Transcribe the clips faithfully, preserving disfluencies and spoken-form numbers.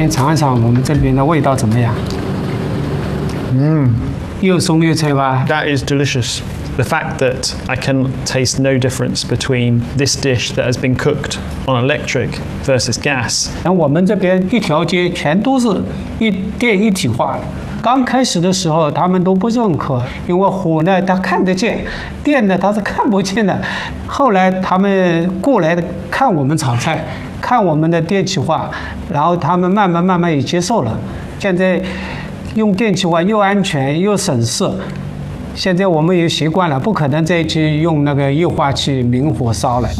先尝一尝我们这边的味道怎么样？嗯，又松又脆吧 That is delicious. The fact that I can taste no difference between this dish that has been cooked on electric versus gas. 然后我们这边一条街全都是一电一体化的。刚开始的时候，他们都不认可，因为火呢它看得见，电呢它是看不见的。后来他们过来看我们炒菜，看我们的电气化，然后他们慢慢慢慢也接受了。现在用电气化又安全又省事。现在我们也习惯了，不可能再去用那个液化气明火烧了。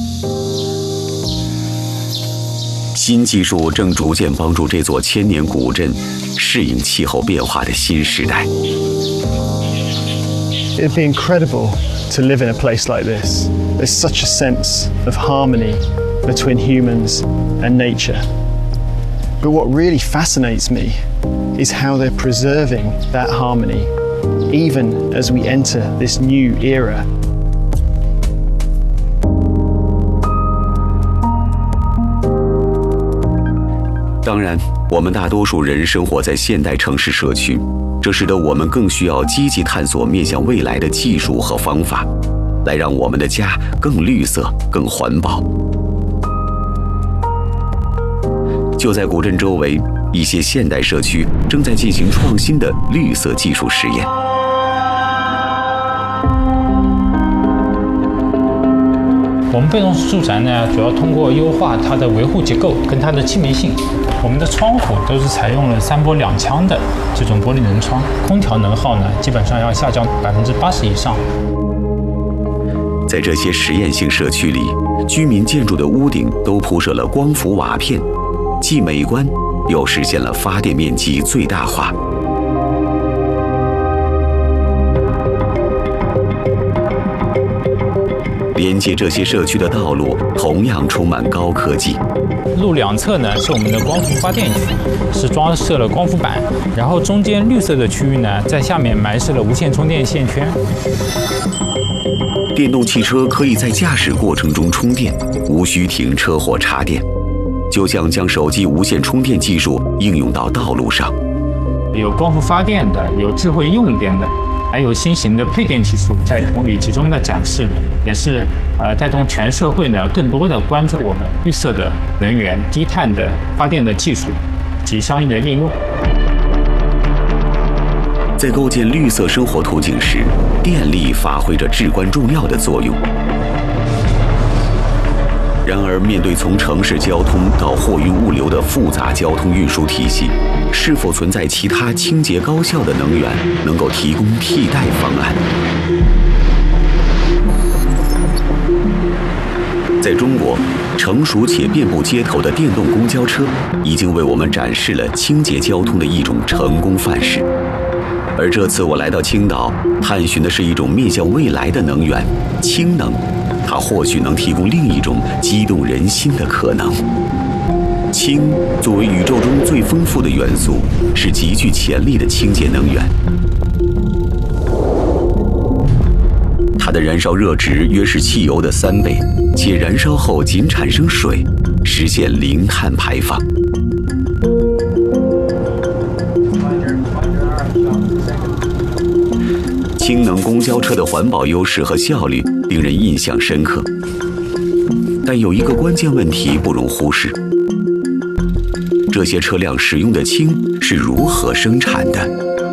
新技术正逐渐帮助这座千年古镇适应气候变化的新时代。 It'd be incredible to live in a place like this. There's such a sense of harmony between humans and nature. But what really fascinates me is how they're preserving that harmony, even as we enter this new era. 当然，我们大多数人生活在现代城市社区，这使得我们更需要积极探索面向未来的技术和方法，来让我们的家更绿色、更环保。就在古镇周围，一些现代社区正在进行创新的绿色技术实验。 我们被动式住宅呢，主要通过优化它的维护结构跟它的气密性。我们的窗户都是采用了三波两腔的这种玻璃能窗，空调能耗呢基本上要下降百分之八十以上。 在这些实验性社区里，居民建筑的屋顶都铺设了光伏瓦片，既美观又实现了发电面积最大化。连接这些社区的道路同样充满高科技。 路两侧呢是我们的光伏发电区，是装设了光伏板，然后中间绿色的区域呢，在下面埋设了无线充电线圈。 电动汽车可以在驾驶过程中充电，无需停车或插电，就像将手机无线充电技术应用到道路上。 有光伏发电的，有智慧用电的。还有新型的配电技术在同里集中的展示，也是呃带动全社会呢更多的关注我们绿色的能源、低碳的发电的技术及相应的应用。 在构建绿色生活途径时，电力发挥着至关重要的作用。然而，面对从城市交通到货运物流的复杂交通运输体系，是否存在其他清洁高效的能源能够提供替代方案？在中国，成熟且遍布街头的电动公交车已经为我们展示了清洁交通的一种成功范式。而这次我来到青岛，探寻的是一种面向未来的能源——氢能。它或许能提供另一种激动人心的可能。氢作为宇宙中最丰富的元素，是极具潜力的清洁能源。它的燃烧热值约是汽油的三倍，且燃烧后仅产生水，实现零碳排放。氢能公交车的环保优势和效率令人印象深刻，但有一个关键问题不容忽视：这些车辆使用的氢是如何生产的？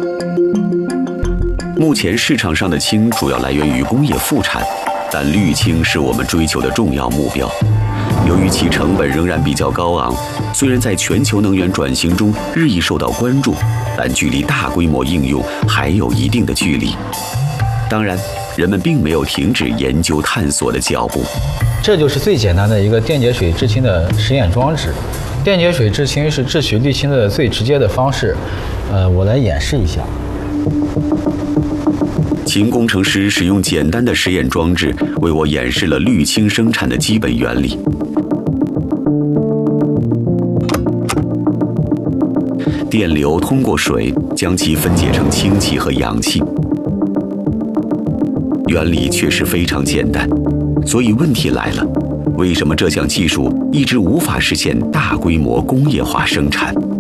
目前市场上的氢主要来源于工业副产，但绿氢是我们追求的重要目标。由于其成本仍然比较高昂，虽然在全球能源转型中日益受到关注，但距离大规模应用还有一定的距离。当然，人们并没有停止研究探索的脚步。 这就是最简单的一个电解水制氢的实验装置。电解水制氢是制取氯氢的最直接的方式。呃，我来演示一下。 秦工程师使用简单的实验装置为我演示了氯氢生产的基本原理。电流通过水将其分解成氢气和氧气，原理确实非常简单。所以问题来了，为什么这项技术一直无法实现大规模工业化生产？